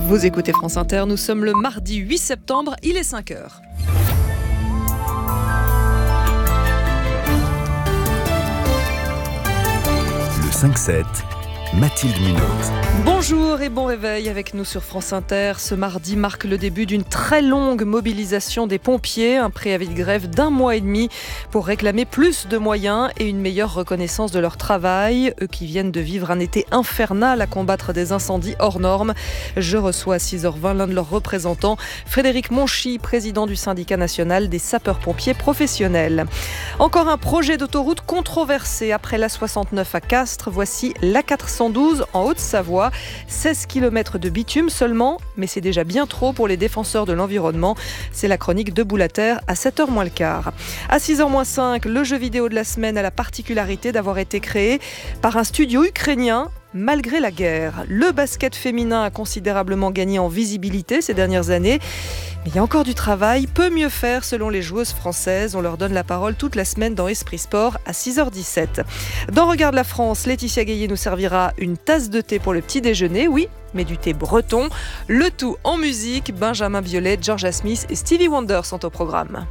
Vous écoutez France Inter, nous sommes le mardi 8 septembre, il est 5h. Le 5-7, Mathilde Munoz. Bonjour et bon réveil avec nous sur France Inter. Ce mardi marque le début d'une très longue mobilisation des pompiers, un préavis de grève d'1 mois et demi pour réclamer plus de moyens et une meilleure reconnaissance de leur travail. Eux qui viennent de vivre un été infernal à combattre des incendies hors normes. Je reçois à 6h20 l'un de leurs représentants, Frédéric Monchy, président du syndicat national des sapeurs-pompiers professionnels. Encore un projet d'autoroute controversé après l'A69 à Castres. Voici l'A412 en Haute-Savoie. 16 km de bitume seulement, mais c'est déjà bien trop pour les défenseurs de l'environnement. C'est la chronique de Boulater à 7h moins le quart. À 6h moins 5, le jeu vidéo de la semaine a la particularité d'avoir été créé par un studio ukrainien. Malgré la guerre, le basket féminin a considérablement gagné en visibilité ces dernières années. Mais il y a encore du travail, peut mieux faire selon les joueuses françaises. On leur donne la parole toute la semaine dans Esprit Sport à 6h17. Dans Regarde la France, Laetitia Gaillet nous servira une tasse de thé pour le petit déjeuner, oui, mais du thé breton. Le tout en musique, Benjamin Biolay, Georgia Smith et Stevie Wonder sont au programme.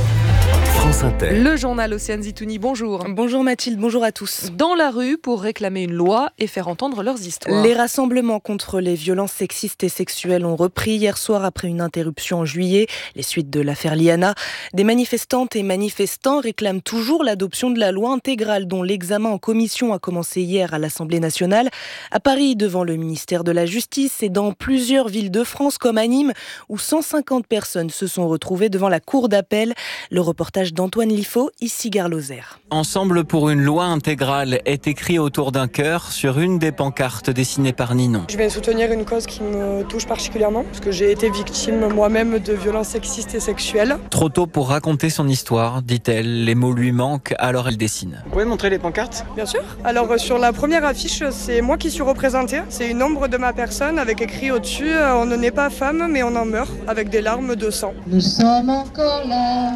France Inter. Le journal Océane Zitouni, bonjour. Bonjour Mathilde, bonjour à tous. Dans la rue pour réclamer une loi et faire entendre leurs histoires. Les rassemblements contre les violences sexistes et sexuelles ont repris hier soir après une interruption en juillet, les suites de l'affaire Liana. Des manifestantes et manifestants réclament toujours l'adoption de la loi intégrale dont l'examen en commission a commencé hier à l'Assemblée nationale. À Paris, devant le ministère de la Justice et dans plusieurs villes de France comme à Nîmes, où 150 personnes se sont retrouvées devant la cour d'appel. Le reportage d'Antoine Liffaut, ici Gare Lozère. Ensemble pour une loi intégrale est écrit autour d'un cœur sur une des pancartes dessinées par Ninon. Je viens soutenir une cause qui me touche particulièrement, parce que j'ai été victime moi-même de violences sexistes et sexuelles. Trop tôt pour raconter son histoire, dit-elle. Les mots lui manquent, alors elle dessine. Vous pouvez montrer les pancartes ? Bien sûr. Alors sur la première affiche, c'est moi qui suis représentée. C'est une ombre de ma personne avec écrit au-dessus « On ne naît pas femme, mais on en meurt » avec des larmes de sang. Nous sommes encore là.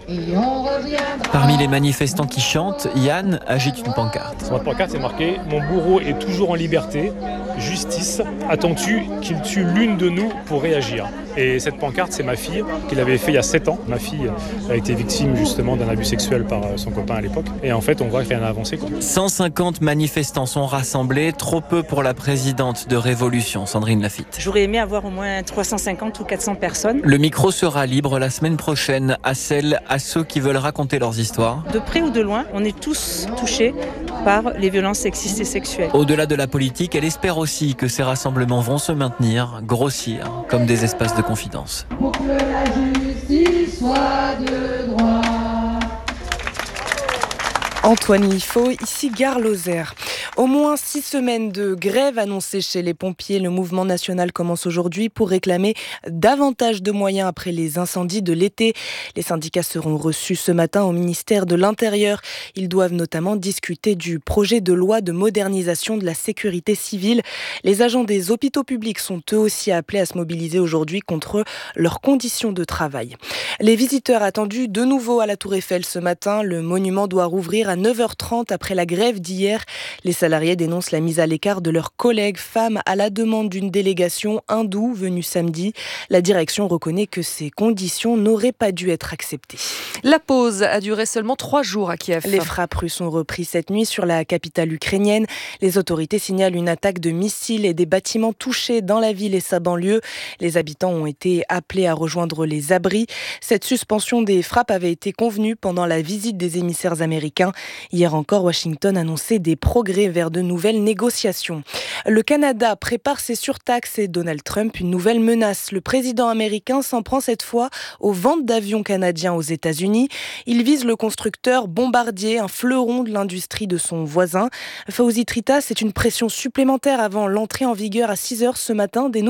Parmi les manifestants qui chantent, Yann agite une pancarte. Sur ma pancarte, c'est marqué « Mon bourreau est toujours en liberté. Justice, attends-tu qu'il tue l'une de nous pour réagir ?» Et cette pancarte, c'est ma fille, qui l'avait fait il y a 7 ans. Ma fille a été victime justement d'un abus sexuel par son copain à l'époque. Et en fait, on voit qu'il y en a avancé. 150 manifestants sont rassemblés, trop peu pour la présidente de Révolution, Sandrine Laffitte. J'aurais aimé avoir au moins 350 ou 400 personnes. Le micro sera libre la semaine prochaine à ceux qui veulent raconter leurs histoires. De près ou de loin, on est tous touchés par les violences sexistes et sexuelles. Au-delà de la politique, elle espère aussi que ces rassemblements vont se maintenir, grossir, comme des espaces de confidence. Pour que la justice soit de droit. Antoine Liffaut, ici Gare Lozère. Au moins 6 semaines de grève annoncées chez les pompiers. Le mouvement national commence aujourd'hui pour réclamer davantage de moyens après les incendies de l'été. Les syndicats seront reçus ce matin au ministère de l'Intérieur. Ils doivent notamment discuter du projet de loi de modernisation de la sécurité civile. Les agents des hôpitaux publics sont eux aussi appelés à se mobiliser aujourd'hui contre leurs conditions de travail. Les visiteurs attendus de nouveau à la Tour Eiffel ce matin. Le monument doit rouvrir à 9h30 après la grève d'hier. Les salariés dénoncent la mise à l'écart de leurs collègues femmes à la demande d'une délégation hindoue venue samedi. La direction reconnaît que ces conditions n'auraient pas dû être acceptées. La pause a duré seulement 3 jours à Kiev. Les frappes russes ont repris cette nuit sur la capitale ukrainienne. Les autorités signalent une attaque de missiles et des bâtiments touchés dans la ville et sa banlieue. Les habitants ont été appelés à rejoindre les abris. Cette suspension des frappes avait été convenue pendant la visite des émissaires américains. Hier encore, Washington annonçait des progrès vers de nouvelles négociations. Le Canada prépare ses surtaxes et Donald Trump une nouvelle menace. Le président américain s'en prend cette fois aux ventes d'avions canadiens aux États-Unis. Il vise le constructeur Bombardier, un fleuron de l'industrie de son voisin. Fawzi Trita, c'est une pression supplémentaire avant l'entrée en vigueur à 6h ce matin des